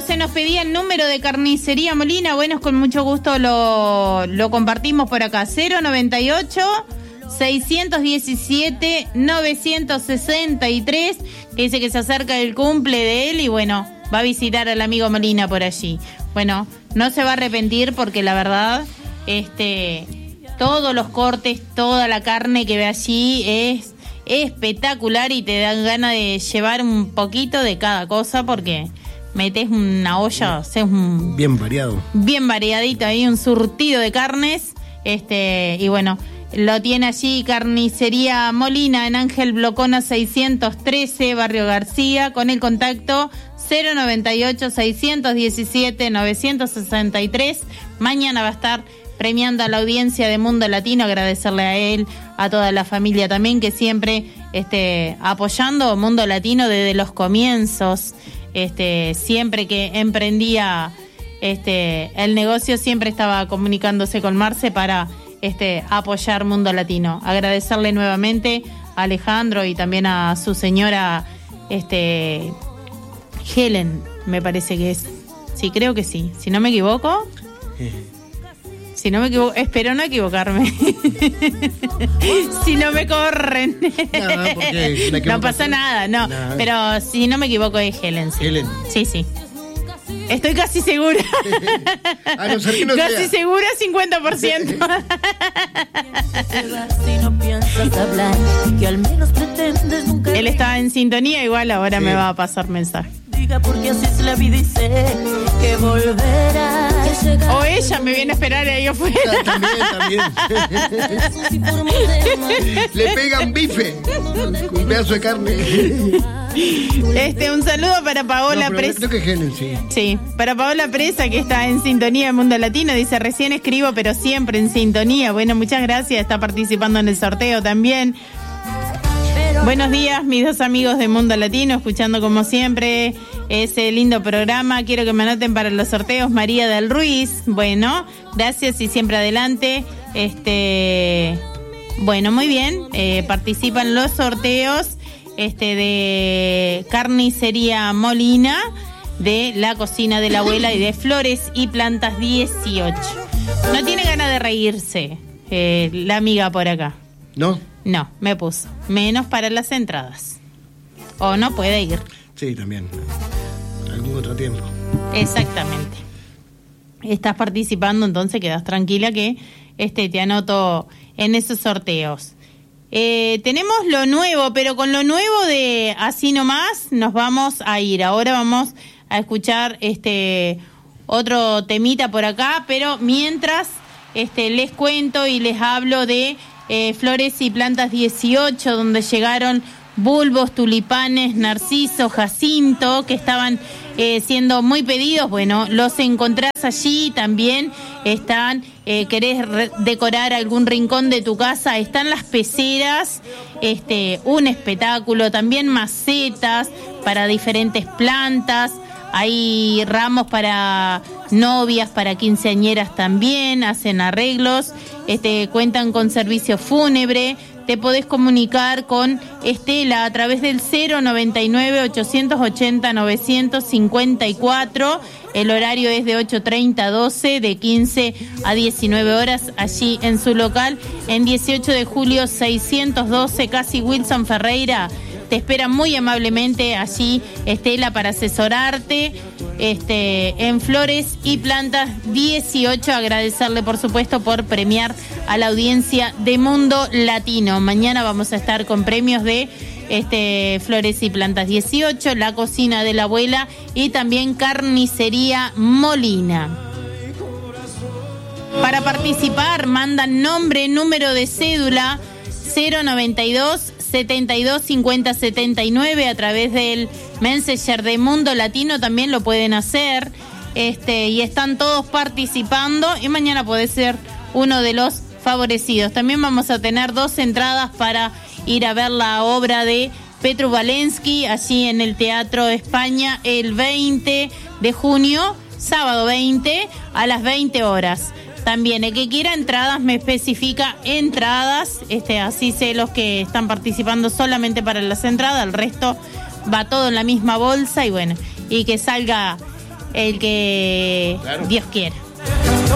se nos pedía el número de Carnicería Molina. Bueno, con mucho gusto lo compartimos por acá. 098-617-963, que dice que se acerca el cumple de él y bueno, va a visitar al amigo Molina por allí. Bueno, no se va a arrepentir porque la verdad, todos los cortes, toda la carne que ve allí es espectacular y te dan ganas de llevar un poquito de cada cosa porque metes una olla, haces un... Bien variado. Bien variadito ahí, un surtido de carnes, y bueno, lo tiene allí Carnicería Molina en Ángel Blocona 613, Barrio García, con el contacto 098-617-963. Mañana va a estar premiando a la audiencia de Mundo Latino, agradecerle a él, a toda la familia también, que siempre apoyando Mundo Latino desde los comienzos, siempre que emprendía el negocio, siempre estaba comunicándose con Marce para apoyar Mundo Latino. Agradecerle nuevamente a Alejandro y también a su señora Helen, me parece que es. Sí, creo que sí, si no me equivoco. Si no me equivoco, espero no equivocarme. Si no me corren. No pasa nada, no. Pero si no me equivoco es Helen. Sí. Helen. Sí. Estoy casi segura. A no ser que no casi sea. Segura 50%. Él estaba en sintonía, igual ahora me va a pasar mensaje. Porque así es la vida y sé que volverá. O ella me viene a esperar ahí afuera. También. Le pegan bife con un pedazo de carne. Un saludo para Paola Presa. Creo que Helen, sí. Sí, para Paola Presa, que está en sintonía de Mundo Latino. Dice, recién escribo, pero siempre en sintonía. Bueno, muchas gracias. Está participando en el sorteo también. Buenos días, mis dos amigos de Mundo Latino, escuchando como siempre ese lindo programa. Quiero que me anoten para los sorteos. María del Ruiz. Bueno, gracias y siempre adelante. Bueno, muy bien. Participan los sorteos de Carnicería Molina, de la cocina de la abuela y de Flores y Plantas 18. No tiene ganas de reírse la amiga por acá. ¿No? No, me puso. Menos para las entradas. O no puede ir. Sí, también. Algún otro tiempo. Exactamente. Estás participando, entonces quedas tranquila que te anoto en esos sorteos. Tenemos lo nuevo, pero con lo nuevo de Así Nomás nos vamos a ir. Ahora vamos a escuchar otro temita por acá, pero mientras les cuento y les hablo de Flores y Plantas 18, donde llegaron bulbos, tulipanes, narciso, jacinto, que estaban siendo muy pedidos. Bueno, los encontrás allí. También están, querés decorar algún rincón de tu casa, están las peceras, un espectáculo. También macetas para diferentes plantas. Hay ramos para novias, para quinceañeras también, hacen arreglos, cuentan con servicio fúnebre. Te podés comunicar con Estela a través del 099-880-954. El horario es de 8:30 a 12, de 15 a 19 horas, allí en su local, en 18 de julio 612, casi Wilson Ferreira. Te espera muy amablemente allí Estela para asesorarte en Flores y Plantas 18. Agradecerle, por supuesto, por premiar a la audiencia de Mundo Latino. Mañana vamos a estar con premios de Flores y Plantas 18, la cocina de la abuela y también Carnicería Molina. Para participar, mandan nombre, número de cédula 092 72 50 79 a través del Messenger de Mundo Latino. También lo pueden hacer y están todos participando y mañana puede ser uno de los favorecidos. También vamos a tener 2 entradas para ir a ver la obra de Petru Valensky allí en el Teatro España el 20 de junio, sábado 20 a las 20 horas. También el que quiera entradas me especifica entradas, así sé los que están participando solamente para las entradas, el resto va todo en la misma bolsa y bueno, y que salga el que Claro. Dios quiera.